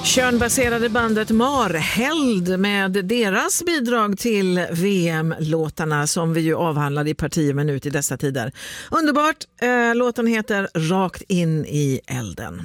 Könbaserade bandet Marheld med deras bidrag till VM-låtarna som vi ju avhandlade i Parti minut i dessa tider. Underbart! Låten heter Rakt in i elden.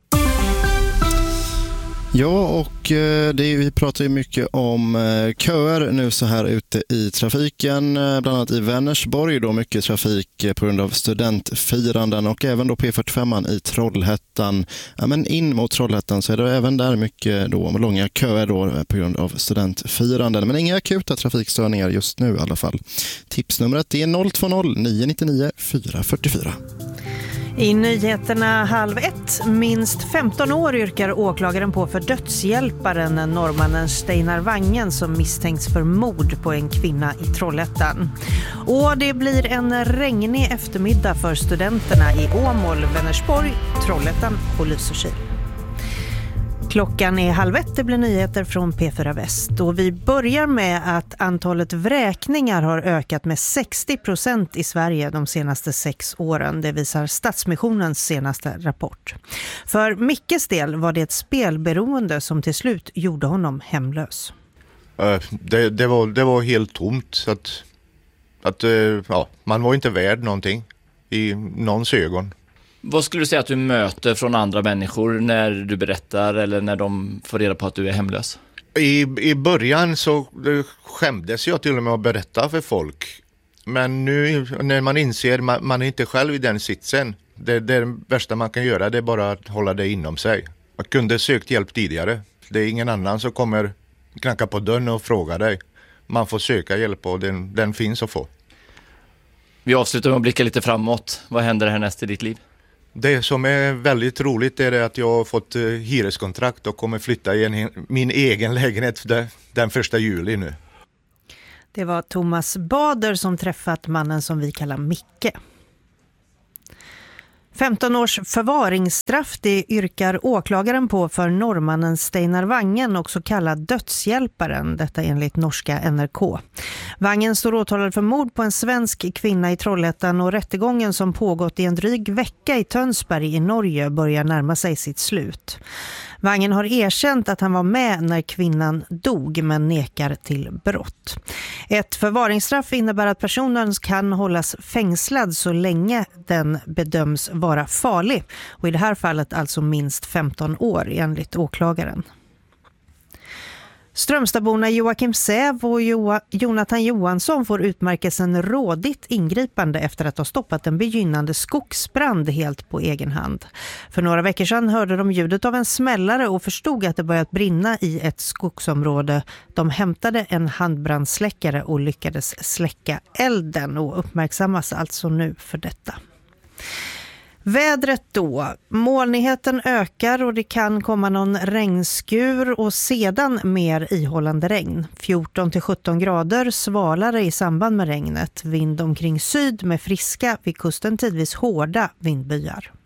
Ja, och vi pratar ju mycket om köer nu så här ute i trafiken, bland annat i Vänersborg då mycket trafik på grund av studentfiranden och även då P45 i Trollhättan. Ja, men in mot Trollhättan så är det även där mycket då långa köer då på grund av studentfiranden. Men inga akuta trafikstörningar just nu i alla fall. Tipsnumret är 020 999 444. I nyheterna 12:30, minst 15 år yrkar åklagaren på för dödshjälparen norrmannen Steinar Wangen som misstänks för mord på en kvinna i Trollhättan. Och det blir en regnig eftermiddag för studenterna i Åmål, Vänersborg, Trollhättan och Lysekil. Klockan är 12:30, det blir nyheter från P4 Väst. Och vi börjar med att antalet vräkningar har ökat med 60% i Sverige de senaste 6 åren. Det visar Stadsmissionens senaste rapport. För Mickes del var det ett spelberoende som till slut gjorde honom hemlös. Det var helt tomt. Så att man var inte värd någonting i någons ögon. Vad skulle du säga att du möter från andra människor när du berättar eller när de får reda på att du är hemlös? I början så skämdes jag till och med att berätta för folk. Men nu när man inser man är inte själv i den sitsen. Det värsta man kan göra det är bara att hålla det inom sig. Man kunde sökt hjälp tidigare. Det är ingen annan som kommer knacka på dörren och fråga dig. Man får söka hjälp och den finns att få. Vi avslutar med att blicka lite framåt. Vad händer härnäst i ditt liv? Det som är väldigt roligt är att jag har fått hyreskontrakt och kommer flytta i min egen lägenhet den 1 juli nu. Det var Thomas Bader som träffat mannen som vi kallar Micke. 15 års förvaringsstraff det yrkar åklagaren på för norrmannen Steinar Wangen, också kallad dödshjälparen, detta enligt norska NRK. Wangen står åtalad för mord på en svensk kvinna i Trollhättan och rättegången som pågått i en dryg vecka i Tönsberg i Norge börjar närma sig sitt slut. Wangen har erkänt att han var med när kvinnan dog men nekar till brott. Ett förvaringsstraff innebär att personen kan hållas fängslad så länge den bedöms vara farlig. Och i det här fallet alltså minst 15 år enligt åklagaren. Strömstadborna Joakim Säv och Jonathan Johansson får utmärkelsen rådigt ingripande efter att ha stoppat en begynnande skogsbrand helt på egen hand. För några veckor sedan hörde de ljudet av en smällare och förstod att det börjat brinna i ett skogsområde. De hämtade en handbrandsläckare och lyckades släcka elden och uppmärksammas alltså nu för detta. Vädret då. Molnigheten ökar och det kan komma någon regnskur och sedan mer ihållande regn. 14-17 grader, svalare i samband med regnet. Vind omkring syd med friska, vid kusten tidvis hårda vindbyar.